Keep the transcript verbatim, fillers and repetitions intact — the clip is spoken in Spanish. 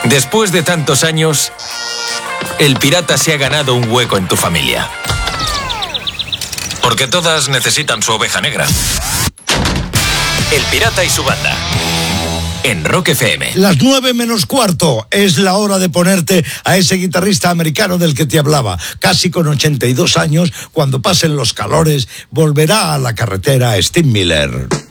Después de tantos años, el pirata se ha ganado un hueco en tu familia. Porque todas necesitan su oveja negra. El pirata y su banda. En Rock F M. Las nueve menos cuarto es la hora de ponerte a ese guitarrista americano del que te hablaba. Casi con ochenta y dos años, cuando pasen los calores, volverá a la carretera Steve Miller.